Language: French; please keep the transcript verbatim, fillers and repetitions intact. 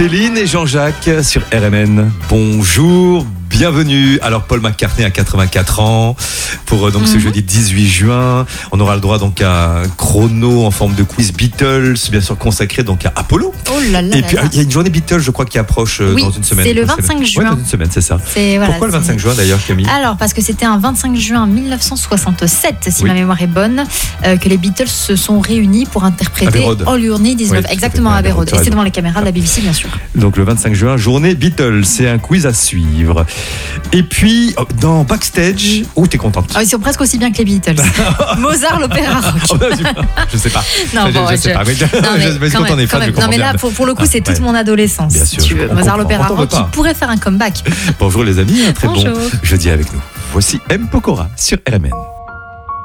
Céline et Jean-Jacques sur R M N. Bonjour, bienvenue. Alors Paul McCartney a quatre-vingt-quatre ans pour donc mm-hmm. ce jeudi dix-huit juin. On aura le droit donc à un chrono en forme de quiz Beatles, bien sûr consacré donc à Apollo. Oh là là. Et puis il y a une journée Beatles, je crois, qui approche oui, dans une semaine. C'est le vingt-cinq juin. Ouais, dans une semaine, c'est ça. C'est, voilà, Pourquoi le vingt-cinq juin d'ailleurs, Camille? Alors parce que c'était un vingt-cinq juin mille neuf cent soixante-sept, si oui. ma mémoire est bonne, euh, que les Beatles se sont réunis pour interpréter All You Need Is Love. Oui, exactement, à Abbey Road. Et c'est devant les caméras de la B B C, bien sûr. Donc le vingt-cinq juin, journée Beatles, c'est un quiz à suivre. Et puis dans Backstage, oh t'es contente? Ah, ils sont presque aussi bien que les Beatles. Mozart, l'opéra rock. Je sais pas. Non, je, bon, je sais je... pas. Mais, non, mais, mais quand même, on est fan, non mais là pour, pour le coup c'est toute mon adolescence. Bien sûr, si tu veux. Mozart, l'opéra rock qui pas. pourrait faire un comeback. Bonjour les amis, un très Bonjour. bon jeudi avec nous. Voici M. Pokora sur R M N.